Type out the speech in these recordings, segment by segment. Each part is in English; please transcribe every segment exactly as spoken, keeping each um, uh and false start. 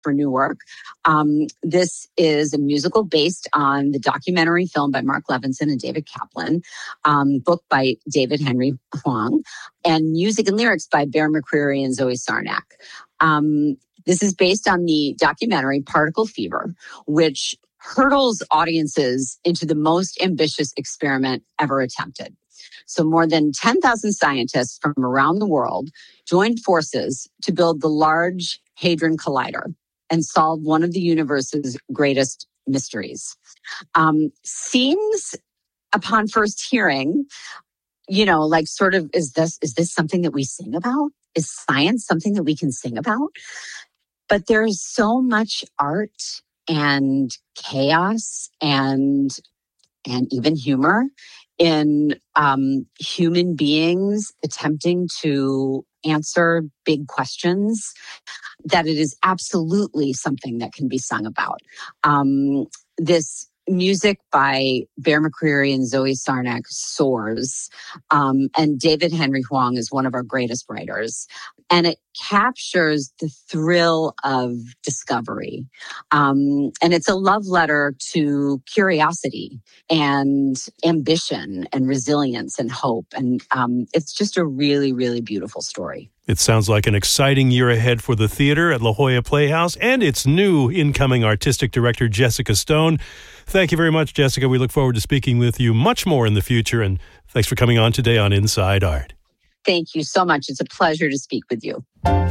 for new work. Um, this is a musical based on the documentary film by Mark Levinson and David Kaplan, um, book by David Henry Hwang, and music and lyrics by Bear McCreary and Zoe Sarnak. Um, this is based on the documentary Particle Fever, which hurdles audiences into the most ambitious experiment ever attempted. So more than ten thousand scientists from around the world joined forces to build the Large Hadron Collider and solve one of the universe's greatest mysteries. Um, seems, upon first hearing, you know, like sort of, is this, is this something that we sing about? Is science something that we can sing about? But there is so much art and chaos and, and even humor in um, human beings attempting to answer big questions, that it is absolutely something that can be sung about. Um, this music by Bear McCreary and Zoe Sarnak soars, um, and David Henry Hwang is one of our greatest writers. And it captures the thrill of discovery. Um, and it's a love letter to curiosity and ambition and resilience and hope. And um, it's just a really, really beautiful story. It sounds like an exciting year ahead for the theater at La Jolla Playhouse and its new incoming artistic director, Jessica Stone. Thank you very much, Jessica. We look forward to speaking with you much more in the future. And thanks for coming on today on Inside Art. Thank you so much. It's a pleasure to speak with you.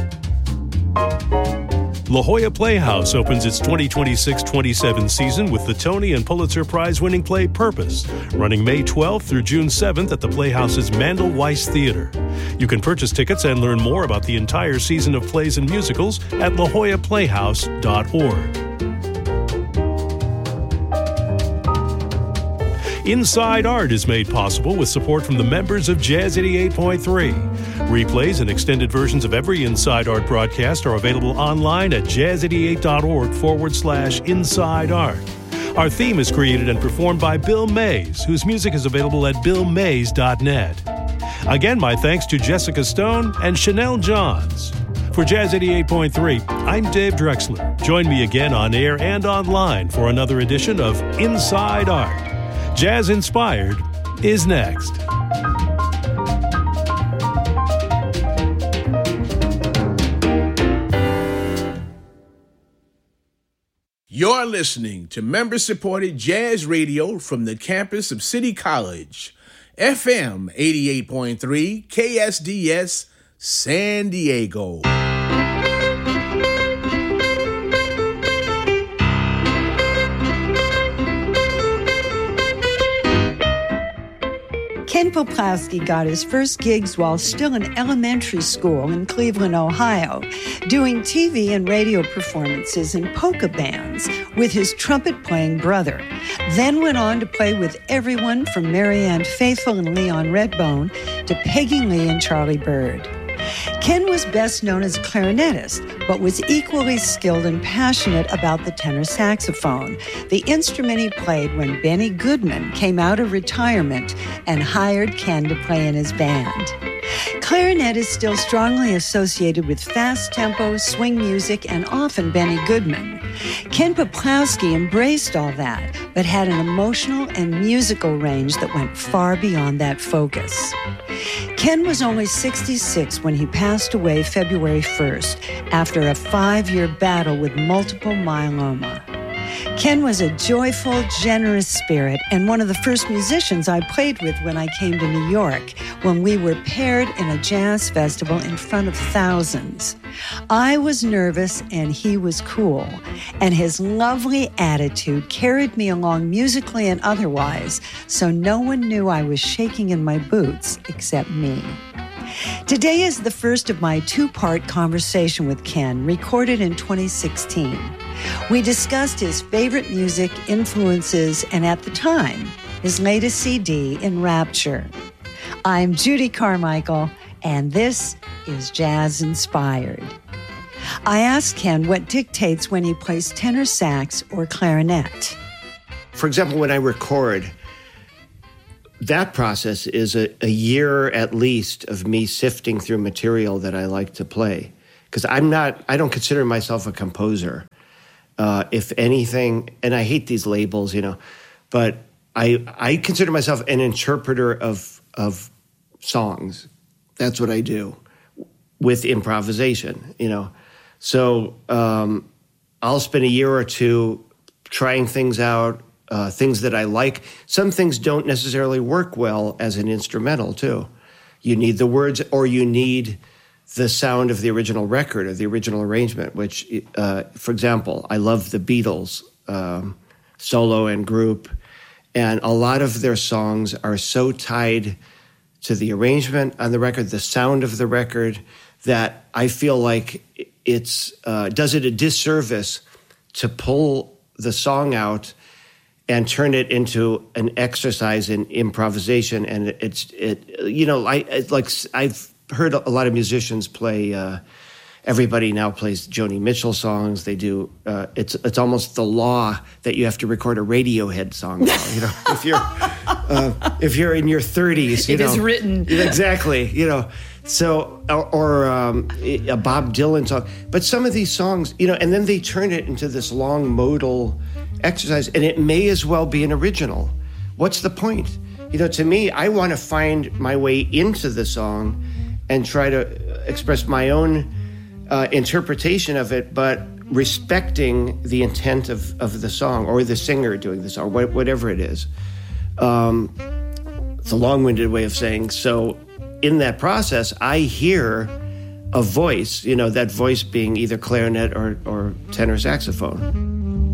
La Jolla Playhouse opens its twenty twenty-six twenty-seven season with the Tony and Pulitzer Prize-winning play Purpose, running May twelfth through June seventh at the Playhouse's Mandel Weiss Theater. You can purchase tickets and learn more about the entire season of plays and musicals at la jolla playhouse dot org. Inside Art is made possible with support from the members of Jazz eighty-eight point three. Replays and extended versions of every Inside Art broadcast are available online at jazz eighty-eight dot org forward slash Inside Art. Our theme is created and performed by Bill Mays, whose music is available at bill mays dot net. Again, my thanks to Jessica Stone and Chanel Johns. For Jazz eighty-eight point three, I'm Dave Drexler. Join me again on air and online for another edition of Inside Art. Jazz Inspired is next. You're listening to member-supported jazz radio from the campus of City College. F M eighty-eight point three K S D S San Diego. Ken Poplawski got his first gigs while still in elementary school in Cleveland, Ohio, doing T V and radio performances in polka bands with his trumpet-playing brother. Then went on to play with everyone from Marianne Faithfull and Leon Redbone to Peggy Lee and Charlie Bird. Ken was best known as a clarinetist, but was equally skilled and passionate about the tenor saxophone, the instrument he played when Benny Goodman came out of retirement and hired Ken to play in his band. Clarinet is still strongly associated with fast-tempo, swing music, and often Benny Goodman. Ken Poplawski embraced all that, but had an emotional and musical range that went far beyond that focus. Ken was only sixty-six when he passed away February first after a five-year battle with multiple myeloma. Ken was a joyful, generous spirit and one of the first musicians I played with when I came to New York, when we were paired in a jazz festival in front of thousands. I was nervous and he was cool, and his lovely attitude carried me along musically and otherwise, so no one knew I was shaking in my boots except me. Today is the first of my two-part conversation with Ken, recorded in twenty sixteen. We discussed his favorite music, influences, and at the time, his latest C D, Enrapture. I'm Judy Carmichael, and this is Jazz Inspired. I asked Ken what dictates when he plays tenor sax or clarinet. For example, when I record, that process is a, a year at least of me sifting through material that I like to play. because I'm not, I don't consider myself a composer. Uh, if anything, and I hate these labels, you know, but I I consider myself an interpreter of of songs. That's what I do with improvisation, you know. So um, I'll spend a year or two trying things out, uh, things that I like. Some things don't necessarily work well as an instrumental, too. You need the words, or you need the sound of the original record or the original arrangement, which, uh, for example, I love the Beatles, um, solo and group, and a lot of their songs are so tied to the arrangement on the record, the sound of the record, that I feel like it's uh, does it a disservice to pull the song out and turn it into an exercise in improvisation. And it's it you know I it, like I've heard a lot of musicians play. Uh, everybody now plays Joni Mitchell songs. They do. Uh, it's it's almost the law that you have to record a Radiohead song now. You know, if you're uh, if you're in your thirties, you it know, is written exactly. You know, so or, or um, a Bob Dylan song. But some of these songs, you know, and then they turn it into this long modal exercise, and it may as well be an original. What's the point? You know, to me, I want to find my way into the song and try to express my own uh, interpretation of it, but respecting the intent of, of the song or the singer doing the song, whatever it is. Um, it's a long-winded way of saying, so in that process, I hear a voice, you know, that voice being either clarinet or, or tenor saxophone.